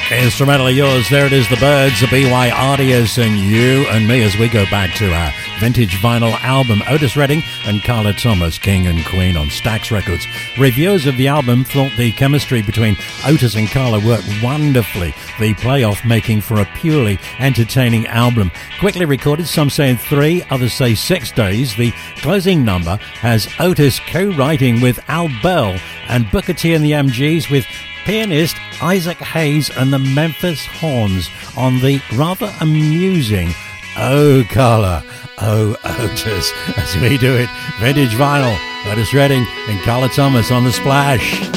Instrumental of yours, there it is, The Birds, the B.Y. Ardias, and you and me as we go back to our vintage vinyl album. Otis Redding and Carla Thomas, King and Queen on Stax Records. Reviewers of the album thought the chemistry between Otis and Carla worked wonderfully, the playoff making for a purely entertaining album. Quickly recorded, some say in 3, others say 6 days. The closing number has Otis co-writing with Al Bell and Booker T and the MGs, with pianist Isaac Hayes and the Memphis Horns on the rather amusing Oh Carla, Oh Otis, as we do it. Vintage vinyl, Otis Redding and Carla Thomas on The Splash.